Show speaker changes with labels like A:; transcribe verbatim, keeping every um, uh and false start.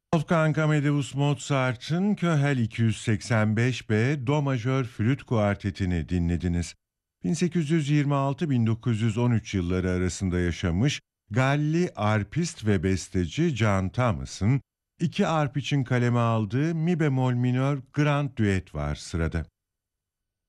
A: Wolfgang Amadeus Mozart'ın Köhel iki yüz seksen beş B Do majör flüt kuartetini dinlediniz. bin sekiz yüz yirmi altı - bin dokuz yüz on üç yılları arasında yaşamış Galli arpist ve besteci John Thomas'ın iki arp için kaleme aldığı mi bemol minör grand düet var sırada.